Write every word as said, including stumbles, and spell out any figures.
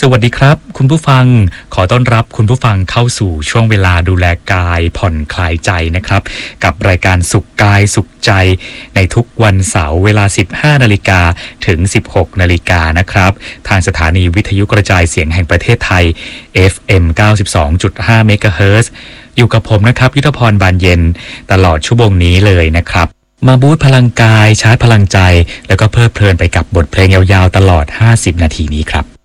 สวัสดีครับคุณผู้ฟังขอต้อนรับคุณผู้ฟังเข้าสู่ช่วงเวลาดูแลกายผ่อนคลายใจนะครับกับรายการสุขกายสุขใจในทุกวันเสาร์เวลา สิบห้านาฬิกา ถึง สิบหกนาฬิกานะครับทางสถานีวิทยุกระจายเสียงแห่งประเทศไทย เอฟ เอ็ม เก้าสิบสองจุดห้า เมกะเฮิรตซ์อยู่กับผมนะครับยุทธพรบานเย็นตลอดชั่วโมงนี้เลยนะครับมาบูสต์พลังกายชาร์จพลังใจแล้วก็เพลิดเพลินไปกับบทเพลงยาวๆตลอดห้าสิบนาทีนี้ครับ